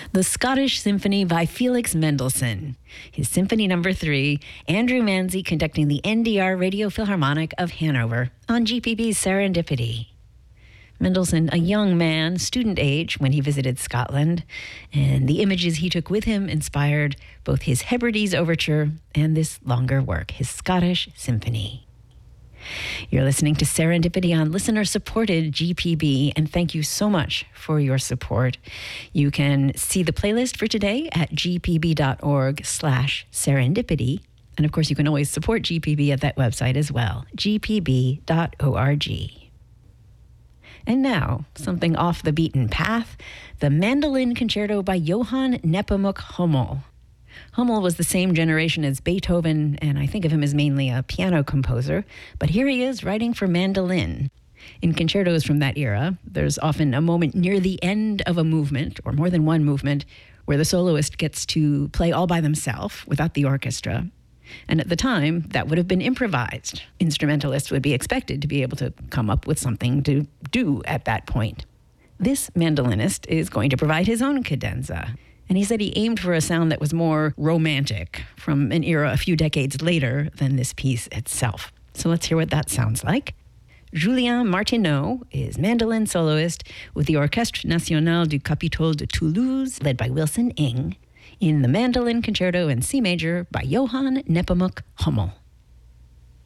The Scottish Symphony by Felix Mendelssohn. His Symphony No. 3, Andrew Manzi conducting the NDR Radio Philharmonic of Hanover on GPB's Serendipity. Mendelssohn, a young man, student age, when he visited Scotland, and the images he took with him inspired both his Hebrides Overture and this longer work, his Scottish Symphony. You're listening to Serendipity on listener-supported GPB, and thank you so much for your support. You can see the playlist for today at gpb.org/serendipity, and of course you can always support GPB at that website as well, gpb.org. And now, something off the beaten path, the Mandolin Concerto by Johann Nepomuk Hummel. Hummel was the same generation as Beethoven, and I think of him as mainly a piano composer, but here he is writing for mandolin. In concertos from that era, there's often a moment near the end of a movement, or more than one movement, where the soloist gets to play all by themselves without the orchestra. And at the time, that would have been improvised. Instrumentalists would be expected to be able to come up with something to do at that point. This mandolinist is going to provide his own cadenza. And he said he aimed for a sound that was more romantic, from an era a few decades later than this piece itself. So let's hear what that sounds like. Julien Martineau is mandolin soloist with the Orchestre Nationale du Capitole de Toulouse, led by Wilson Ing, in the Mandolin Concerto in C major by Johann Nepomuk Hummel.